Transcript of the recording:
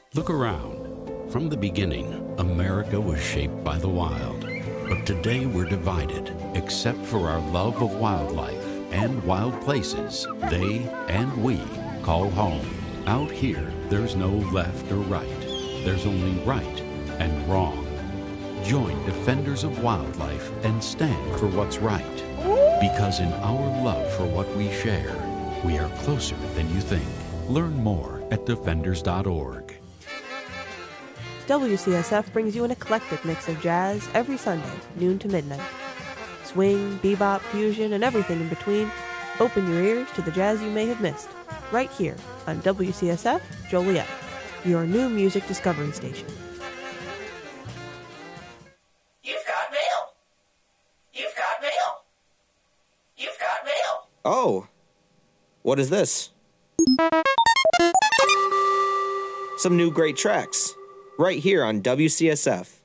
Look around. From the beginning, America was shaped by the wild. But today we're divided, except for our love of wildlife and wild places they and we call home. Out here, there's no left or right. There's only right and wrong. Join Defenders of Wildlife and stand for what's right. Because in our love for what we share, we are closer than you think. Learn more at defenders.org. WCSF brings you an eclectic mix of jazz every Sunday, noon to midnight. Swing, bebop, fusion, and everything in between. Open your ears to the jazz you may have missed, right here on WCSF Joliet, your new music discovery station. You've got mail. You've got mail. You've got mail. Oh, what is this? Some new great tracks, right here on WCSF.